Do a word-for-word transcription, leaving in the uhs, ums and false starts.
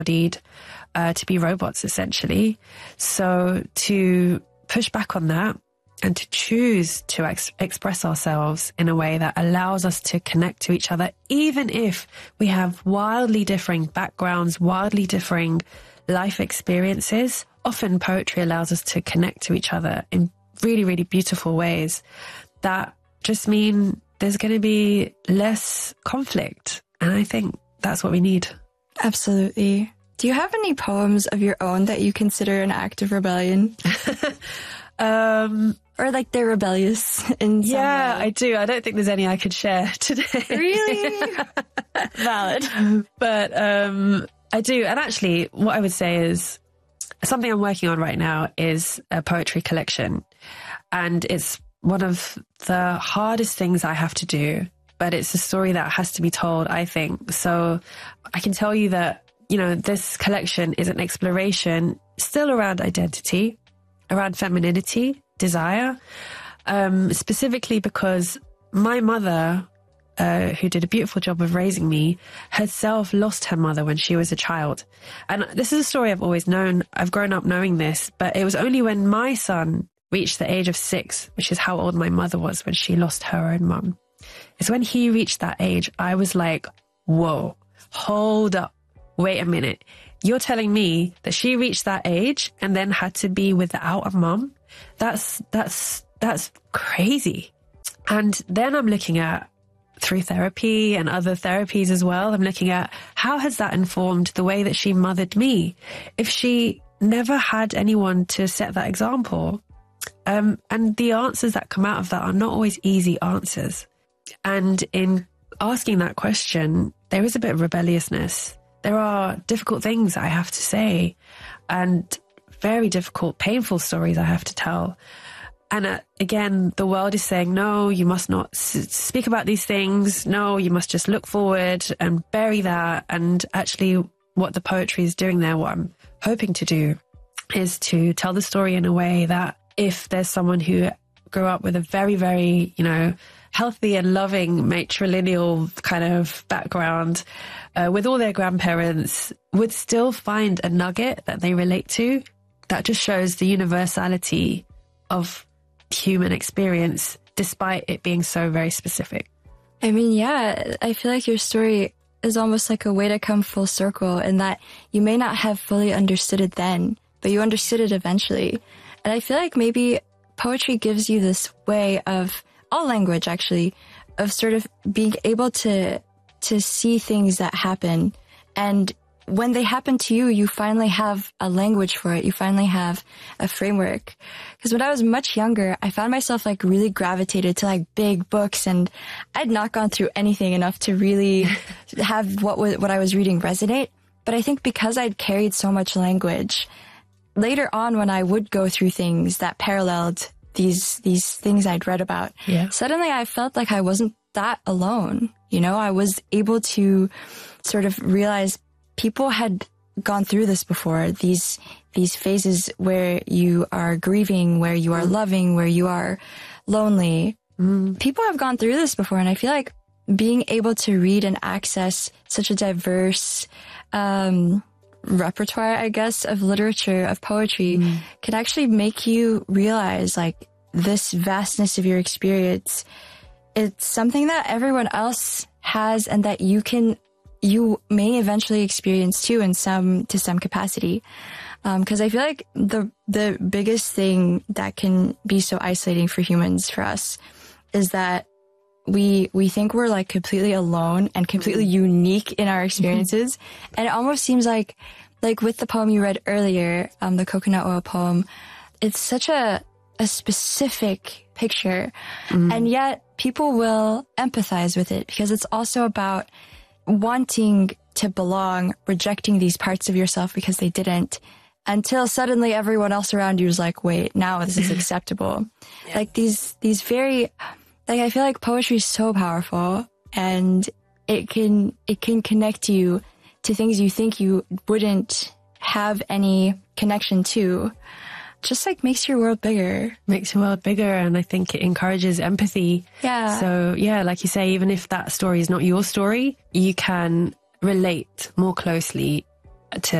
embodied uh, to be robots, essentially. So to push back on that and to choose to ex- express ourselves in a way that allows us to connect to each other, even if we have wildly differing backgrounds, wildly differing life experiences. Often poetry allows us to connect to each other in really, really beautiful ways that just mean there's going to be less conflict. And I think that's what we need. Absolutely. Do you have any poems of your own that you consider an act of rebellion? um, or like they're rebellious in some Yeah, way? I do. I don't think there's any I could share today. Really? Valid. But um, I do. And actually, what I would say is something I'm working on right now is a poetry collection. And it's one of the hardest things I have to do, but it's a story that has to be told, I think. So I can tell you that, you know, this collection is an exploration still around identity, around femininity, desire, um, specifically because my mother, uh, who did a beautiful job of raising me, herself lost her mother when she was a child. And this is a story I've always known. I've grown up knowing this, but it was only when my son reached the age of six, which is how old my mother was when she lost her own mum. It's when he reached that age, I was like, whoa, hold up, wait a minute. You're telling me that she reached that age and then had to be without a mum? That's, that's, that's crazy. And then I'm looking at, through therapy and other therapies as well, I'm looking at how has that informed the way that she mothered me? If she never had anyone to set that example, Um, and the answers that come out of that are not always easy answers. And in asking that question, there is a bit of rebelliousness. There are difficult things I have to say and very difficult, painful stories I have to tell. And uh, again, the world is saying, no, you must not s- speak about these things. No, you must just look forward and bury that. And actually what the poetry is doing there, what I'm hoping to do, is to tell the story in a way that if there's someone who grew up with a very, very, you know, healthy and loving matrilineal kind of background, uh, with all their grandparents, would still find a nugget that they relate to, that just shows the universality of human experience, despite it being so very specific. I mean, yeah, I feel like your story is almost like a way to come full circle in that you may not have fully understood it then, but you understood it eventually. And I feel like maybe poetry gives you this way of, all language actually, of sort of being able to to see things that happen. And when they happen to you, you finally have a language for it. You finally have a framework. Because when I was much younger, I found myself like really gravitated to like big books, and I'd not gone through anything enough to really have what was, what I was reading resonate. But I think because I'd carried so much language, later on when I would go through things that paralleled these these things I'd read about, yeah. suddenly I felt like I wasn't that alone. You know, I was able to sort of realize people had gone through this before, these these phases where you are grieving, where you are loving, where you are lonely. Mm. People have gone through this before, and I feel like being able to read and access such a diverse um repertoire, I guess, of literature, of poetry, mm. can actually make you realize like this vastness of your experience. It's something that everyone else has and that you can, you may eventually experience too in some, to some capacity. Um, cause I feel like the, the biggest thing that can be so isolating for humans, for us, is that we we think we're like completely alone and completely unique in our experiences. Mm-hmm. And it almost seems like like with the poem you read earlier, um the coconut oil poem, it's such a a specific picture. Mm-hmm. And yet people will empathize with it because it's also about wanting to belong, rejecting these parts of yourself because they didn't, until suddenly everyone else around you is like, wait, now this is acceptable. Yeah. Like these these very Like, I feel like poetry is so powerful, and it can, it can connect you to things you think you wouldn't have any connection to. Just like makes your world bigger. Makes your world bigger. And I think it encourages empathy. Yeah. So yeah, like you say, even if that story is not your story, you can relate more closely to